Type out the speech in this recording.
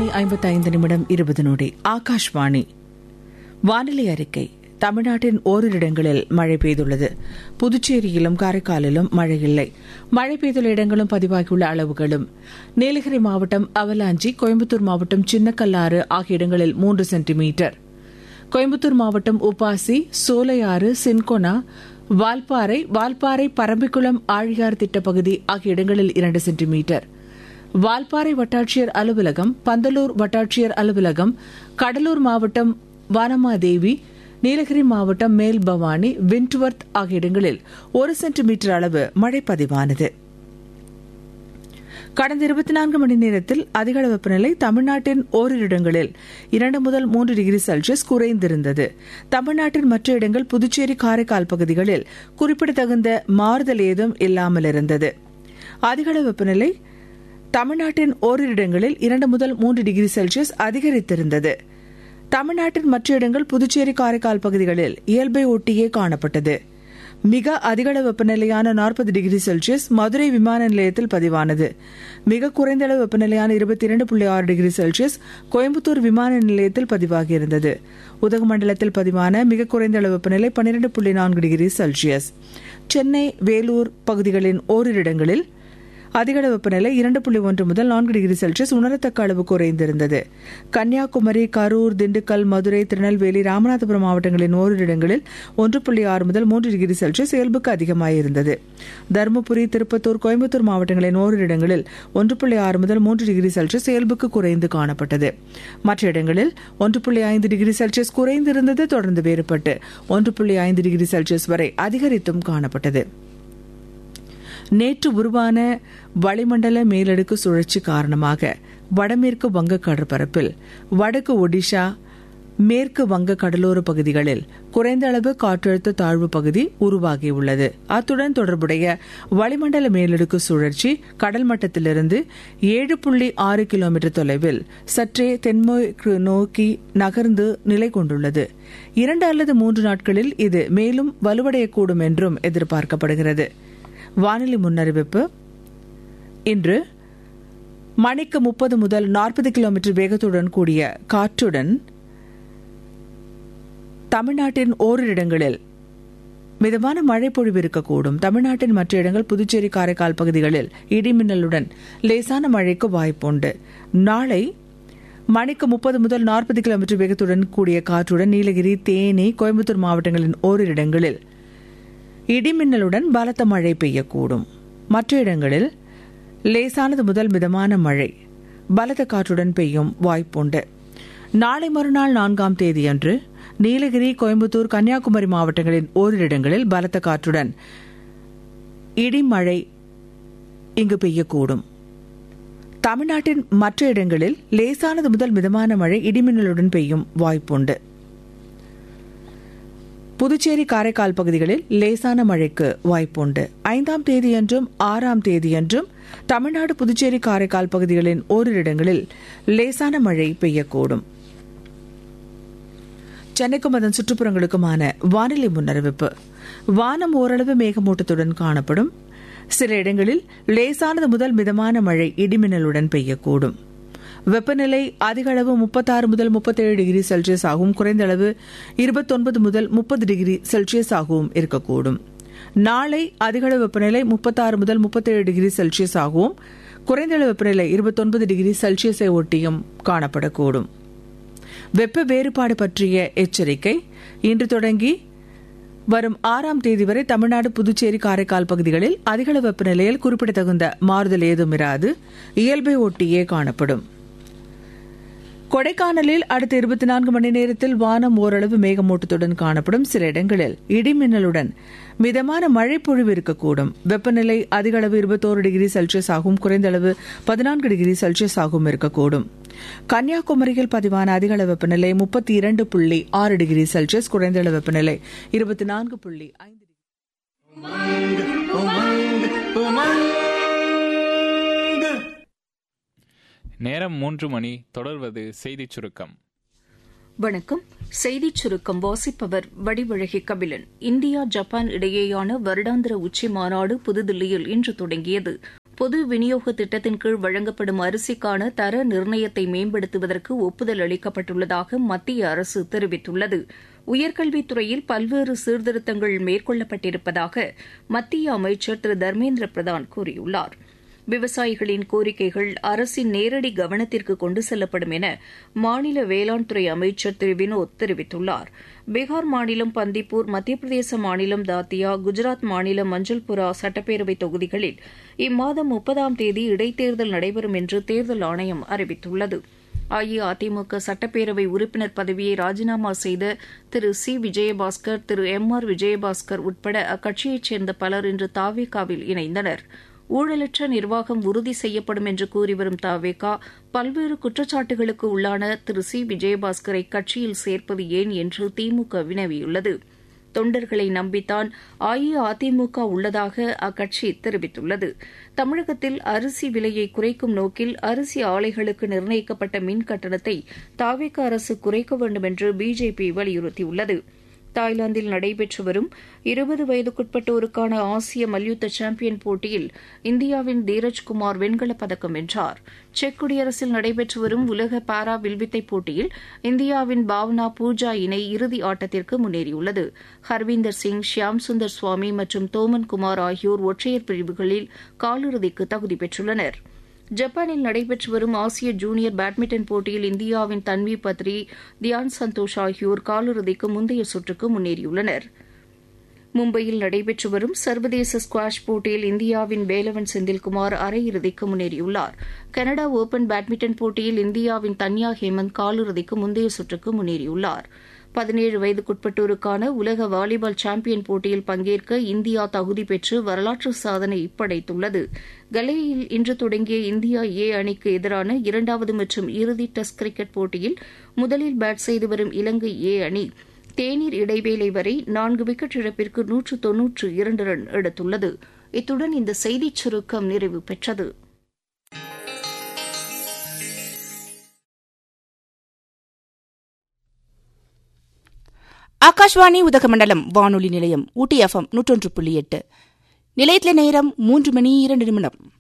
7:55 ஆகாஷ்வாணி. வானிலை அறிக்கை. தமிழ்நாட்டின் ஓரிரு இடங்களில் மழை பெய்துள்ளது. புதுச்சேரியிலும் காரைக்காலிலும் மழை இல்லை. மழை பெய்துள்ள இடங்களும் பதிவாகியுள்ள அளவுகளும்: நீலகிரி மாவட்டம் அவலாஞ்சி, கோயம்புத்தூர் மாவட்டம் சின்னக்கல்லாறு ஆகிய இடங்களில் 3 சென்டிமீட்டர், கோயம்புத்தூர் மாவட்டம் உப்பாசி, சோலையாறு, சின்கொனா, வால்பாறை, பரம்பிக்குளம், ஆழியார் திட்டப்பகுதி ஆகிய இடங்களில் 2 சென்டிமீட்டர், வால்பாறை வட்டாட்சியர் அலுவலகம், பந்தலூர் வட்டாட்சியர் அலுவலகம், கடலூர் மாவட்டம் வானமாதேவி, நீலகிரி மாவட்டம் மேல் பவானி, விண்ட்வர்த் ஆகிய இடங்களில் 1 சென்டிமீட்டர் அளவு மழை பதிவானது. கடந்த 24 மணி நேரத்தில் அதிகள வெப்பநிலை தமிழ்நாட்டின் ஓரிரு இடங்களில் 2 முதல் 3 டிகிரி செல்சியஸ் குறைந்திருந்தது. தமிழ்நாட்டின் மற்ற இடங்கள், புதுச்சேரி, காரைக்கால் பகுதிகளில் குறிப்பிடத்தகுந்த மாறுதல் ஏதும் இல்லாமல் இருந்தது. அதிகள வெப்பநிலை தமிழ்நாட்டின் ஓரிரு இடங்களில் 2 முதல் 3 டிகிரி செல்சியஸ் அதிகரித்திருந்தது. தமிழ்நாட்டின் மற்ற இடங்கள், புதுச்சேரி, காரைக்கால் பகுதிகளில் இயல்பை ஒட்டியே காணப்பட்டது. மிக அதிகள வெப்பநிலையான 40 டிகிரி செல்சியஸ் மதுரை விமான நிலையத்தில் பதிவானது. மிக குறைந்த அளவு வெப்பநிலையான 22.6 டிகிரி செல்சியஸ் கோயம்புத்தூர் விமான நிலையத்தில் பதிவாகியிருந்தது. உதகமண்டலத்தில் பதிவான மிக குறைந்த அளவு வெப்பநிலை 12.4 டிகிரி செல்சியஸ். சென்னை, வேலூர் பகுதிகளின் ஓரிரு இடங்களில் அதிகள வெப்பநிலை 2.1 முதல் 4 டிகிரி செல்சியஸ் உணரத்தக்க அளவு குறைந்திருந்தது. கன்னியாகுமரி, கரூர், திண்டுக்கல், மதுரை, திருநெல்வேலி, ராமநாதபுரம் மாவட்டங்களின் ஓரிரு இடங்களில் 1.6 முதல் 3 டிகிரி செல்சியஸ் இயல்புக்கு அதிகமாயிருந்தது. தருமபுரி, திருப்பத்தூர், கோயம்புத்தூர் மாவட்டங்களின் ஓரிரு இடங்களில் 1.6 முதல் 3 டிகிரி செல்சியஸ் இயல்புக்கு குறைந்து காணப்பட்டது. மற்ற இடங்களில் 1.5 டிகிரி செல்சியஸ் குறைந்திருந்தது. தொடர்ந்து வேறுபட்டு 1.5 டிகிரி செல்சியஸ் வரை அதிகரித்தும் காணப்பட்டது. நேற்று உருவான வளிமண்டல மேலடுக்கு சுழற்சி காரணமாக வடமேற்கு வங்க கடற்பரப்பில், வடக்கு ஒடிஷா, மேற்கு வங்க கடலோர பகுதிகளில் குறைந்த அளவு காற்றழுத்த தாழ்வு பகுதி உருவாகியுள்ளது. அத்துடன் தொடர்புடைய வளிமண்டல மேலடுக்கு சுழற்சி கடல் மட்டத்திலிருந்து 7.6 கிலோமீட்டர் தொலைவில் சற்றே தென்மேற்கு நோக்கி நகர்ந்து நிலை கொண்டுள்ளது. 2 அல்லது 3 நாட்களில் இது மேலும் வலுவடையக்கூடும் என்றும் எதிர்பார்க்கப்படுகிறது. வானிலை முன்னறிவிப்பு. இன்று மணிக்கு 30 முதல் 40 கிலோமீட்டர் வேகத்துடன் கூடிய காற்றுடன் தமிழ்நாட்டின் ஓரிரு இடங்களில் மிதமான மழை பொழிவு இருக்கக்கூடும். தமிழ்நாட்டின் மற்ற இடங்கள், புதுச்சேரி, காரைக்கால் பகுதிகளில் இடிமின்னலுடன் லேசான மழைக்கு வாய்ப்புண்டு. நாளை மணிக்கு 30 முதல் 40 கிலோமீட்டர் வேகத்துடன் கூடிய காற்றுடன் நீலகிரி, தேனி, கோயம்புத்தூர் மாவட்டங்களின் ஓரிரு இடங்களில் இடிமின்னலுடன் பலத்த மழை பெய்யக்கூடும். மற்ற இடங்களில் லேசானது முதல் மிதமான மழை பலத்த காற்றுடன் பெய்யும் வாய்ப்புண்டு. நாளை மறுநாள் 4ஆம் தேதியன்று நீலகிரி, கோயம்புத்தூர், கன்னியாகுமரி மாவட்டங்களின் ஓரிரு இடங்களில் பலத்த காற்றுடன் இடிமழை இங்கு பெய்யக்கூடும். தமிழ்நாட்டின் மற்ற இடங்களில் லேசானது முதல் மிதமான மழை இடிமின்னலுடன் பெய்யும் வாய்ப்புண்டு. புதுச்சேரி, காரைக்கால் பகுதிகளில் லேசான மழைக்கு வாய்ப்புண்டு. 5ஆம் தேதியன்றும் 6ஆம் தேதியன்றும் தமிழ்நாடு, புதுச்சேரி, காரைக்கால் பகுதிகளின் ஓரிரு இடங்களில் லேசான மழை பெய்யக்கூடும். சென்னைக்கும் அதன் சுற்றுப்புறங்களுக்குமான வானிலை முன்னறிவிப்பு. வானம் ஓரளவு மேகமூட்டத்துடன் காணப்படும். சில இடங்களில் லேசானது முதல் மிதமான மழை இடிமின்னலுடன் பெய்யக்கூடும். வெப்பநிலை அதிக அளவு 36 முதல் 37 டிகிரி செல்சியஸ் ஆகவும், குறைந்த அளவு 29 முதல் 30 டிகிரி செல்சியஸ் ஆகவும் இருக்கக்கூடும். நாளை அதிக அளவு வெப்பநிலை 36 முதல் 37 டிகிரி செல்சியஸ் ஆகவும், குறைந்த அளவு வெப்பநிலை 29 டிகிரி செல்சியஸை ஒட்டியும் காணப்படக்கூடும். வெப்ப வேறுபாடு பற்றிய எச்சரிக்கை. இன்று தொடங்கி வரும் 6ஆம் தேதி வரை தமிழ்நாடு, புதுச்சேரி, காரைக்கால் பகுதிகளில் அதிகளவு வெப்பநிலையில் குறிப்பிடத்தகுந்த மாறுதல் ஏதும் இராது. இயல்பை ஒட்டியே காணப்படும். கொடைக்கானலில் அடுத்த 24 மணி நேரத்தில் வானம் ஓரளவு மேகமூட்டத்துடன் காணப்படும். சில இடங்களில் இடிமின்னலுடன் மிதமான மழை பொழிவு இருக்கக்கூடும். வெப்பநிலை அதிக அளவு 21 டிகிரி செல்சியஸ் ஆகவும், குறைந்த அளவு 14 டிகிரி செல்சியஸ் ஆகவும் இருக்கக்கூடும். கன்னியாகுமரியில் பதிவான அதிக அளவு வெப்பநிலை 32.6 டிகிரி செல்சியஸ், குறைந்த அளவு வெப்பநிலை 24.5 டிகிரி. நேரம் 3 மணி. தொடர்வது செய்திச் சுருக்கம். வணக்கம். செய்திச் சுருக்கம் வாசிப்பவர் வடிவழகி கபிலன். இந்தியா, ஜப்பான் இடையேயான வருடாந்திர உச்சி மாநாடு புதுதில்லியில் இன்று தொடங்கியது. பொது விநியோக திட்டத்தின் கீழ் வழங்கப்படும் அரிசிக்கான தர நிர்ணயத்தை மேம்படுத்துவதற்கு ஒப்புதல் அளிக்கப்பட்டுள்ளதாக மத்திய அரசு தெரிவித்துள்ளது. உயர்கல்வித்துறையில் பல்வேறு சீர்திருத்தங்கள் மேற்கொள்ளப்பட்டிருப்பதாக மத்திய அமைச்சர் திரு தர்மேந்திர பிரதான் கூறியுள்ளார். விவசாயிகளின் கோரிக்கைகள் அரசின் நேரடி கவனத்திற்கு கொண்டு செல்லப்படும் என மாநில வேளாண் துறை அமைச்சர் திரு வினோத் தெரிவித்துள்ளார். பீகார் மாநிலம் பந்திப்பூர், மத்திய பிரதேச மாநிலம் தாத்தியா, குஜராத் மாநிலம் மஞ்சள்புரா சட்டப்பேரவை தொகுதிகளில் இம்மாதம் 30ஆம் தேதி இடைத்தேர்தல் நடைபெறும் என்று தேர்தல் ஆணையம் அறிவித்துள்ளது. அஇஅதிமுக சட்டப்பேரவை உறுப்பினர் பதவியை ராஜினாமா செய்த திரு சி விஜயபாஸ்கர், திரு எம்.ஆர். விஜயபாஸ்கர் உட்பட அக்கட்சியைச் சேர்ந்த பலர் இன்று தாவேகாவில் இணைந்தனர். ஊழலற்ற நிர்வாகம் உறுதி செய்யப்படும் என்று கூறிவரும் தாவேகா பல்வேறு குற்றச்சாட்டுகளுக்கு உள்ளான திரு சி விஜயபாஸ்கரை கட்சியில் சேர்ப்பது ஏன் என்று திமுக வினவியுள்ளது. தொண்டர்களை நம்பித்தான் அஇஅதிமுக உள்ளதாக அக்கட்சி தெரிவித்துள்ளது. தமிழகத்தில் அரிசி விலையை குறைக்கும் நோக்கில் அரிசி ஆலைகளுக்கு நிர்ணயிக்கப்பட்ட மின் கட்டணத்தை தாவேக அரசு குறைக்க வேண்டும் என்று பிஜேபி வலியுறுத்தியுள்ளது. தாய்லாந்தில் நடைபெற்று வரும் 20 வயதுக்குட்பட்டோருக்கான ஆசிய மல்யுத்த சாம்பியன் போட்டியில் இந்தியாவின் தீரஜ்குமார் வெண்கலப் பதக்கம் வென்றார். செக் குடியரசில் நடைபெற்று வரும் உலக பாரா வில்வித்தை போட்டியில் இந்தியாவின் பாவனா பூஜா இணை இறுதி ஆட்டத்திற்கு முன்னேறியுள்ளது. ஹர்வீந்தர் சிங், ஷியாம் சுந்தர் சுவாமி மற்றும் தோமன் குமார் ஆகியோர் ஒற்றையர் பிரிவுகளில் காலிறுதிக்கு தகுதி பெற்றுள்ளனர். ஜப்பானில் நடைபெற்று வரும் ஆசிய ஜூனியர் பேட்மிண்டன் போட்டியில் இந்தியாவின் தன்வி பத்ரி, தியான் சந்தோஷ் ஆகியோர் காலிறுதிக்கு முந்தைய சுற்றுக்கு முன்னேறியுள்ளனர். மும்பையில் நடைபெற்று வரும் சர்வதேச ஸ்குவாஷ் போட்டியில் இந்தியாவின் வேலவன் செந்தில்குமார் அரையிறுதிக்கு முன்னேறியுள்ளார். கனடா ஓபன் பேட்மிண்டன் போட்டியில் இந்தியாவின் தன்யா ஹேமந்த் காலிறுதிக்கு முந்தைய சுற்றுக்கு முன்னேறியுள்ளார். 17 வயதுக்குட்பட்டோருக்கான உலக வாலிபால் சாம்பியன் போட்டியில் பங்கேற்க இந்தியா தகுதி பெற்று வரலாற்று சாதனை படைத்துள்ளது. கலேயில் இன்று தொடங்கிய இந்தியா ஏ அணிக்கு எதிரான 2வது மற்றும் இறுதி டெஸ்ட் கிரிக்கெட் போட்டியில் முதலில் பேட் செய்து வரும் இலங்கை ஏ அணி தேநீர் இடைவேளை வரை 4 விக்கெட் இழப்பிற்கு 192 ரன் எடுத்துள்ளது. இத்துடன் இந்த செய்திச் சுருக்கம் நிறைவு பெற்றது. ஆகாஷ்வாணி உதகமண்டலம் வானொலி நிலையம் ஊட்டி FM 101.8. நிலையத்தில நேரம் 3 மணி 2 நிமிடம்.